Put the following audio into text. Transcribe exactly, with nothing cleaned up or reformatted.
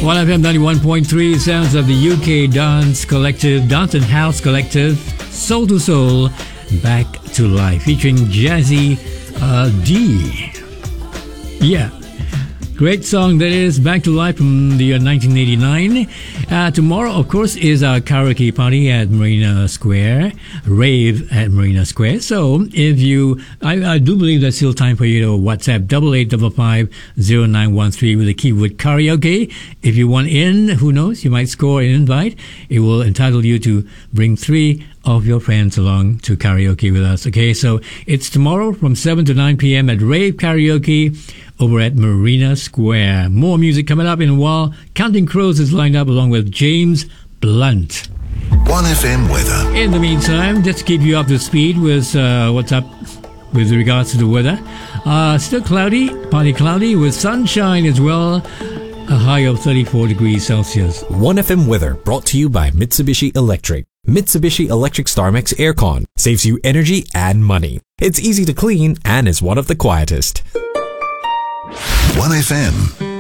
one F M ninety-one point three, sounds of the U K dance collective, dance and house collective, Soul to Soul, Back to Life, featuring Jazzy uh, D. Yeah. Great song that is, Back to Life from the year nineteen eighty-nine. Uh, tomorrow, of course, is our karaoke party at Marina Square, rave at Marina Square. So if you, I, I do believe there's still time for you to WhatsApp double eight five five zero nine one three with the keyword karaoke. If you want in, who knows, you might score an invite. It will entitle you to bring three of your friends along to karaoke with us. Okay, so it's tomorrow from seven to nine p.m. at Rave Karaoke over at Marina Square. More music coming up in a while. Counting Crows is lined up along with James Blunt. one F M weather. In the meantime, just to keep you up to speed with uh, what's up with regards to the weather. Uh, still cloudy, partly cloudy with sunshine as well. A high of thirty-four degrees Celsius. one F M weather brought to you by Mitsubishi Electric. Mitsubishi Electric StarMax Aircon saves you energy and money. It's easy to clean and is one of the quietest. one F M.